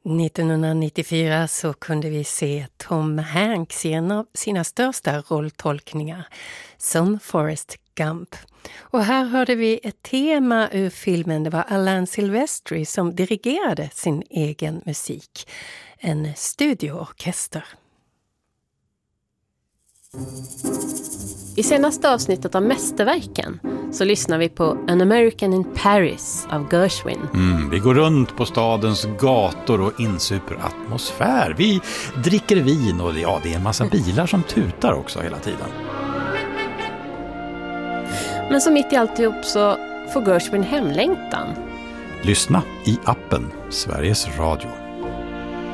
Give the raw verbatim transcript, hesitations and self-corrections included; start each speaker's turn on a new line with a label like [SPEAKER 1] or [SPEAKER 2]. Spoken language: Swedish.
[SPEAKER 1] nittonhundranittiofyra så kunde vi se Tom Hanks i en av sina största rolltolkningar som Forrest Gump. Och här hörde vi ett tema ur filmen. Det var Alan Silvestri som dirigerade sin egen musik. En studioorkester.
[SPEAKER 2] I senaste avsnittet av Mästerverken så lyssnar vi på An American in Paris av Gershwin.
[SPEAKER 3] Mm, vi går runt på stadens gator och insuper atmosfär. Vi dricker vin och ja, det är en massa bilar som tutar också hela tiden.
[SPEAKER 2] Men så mitt i alltihop så får Gershwin hemlängtan.
[SPEAKER 3] Lyssna i appen Sveriges Radio.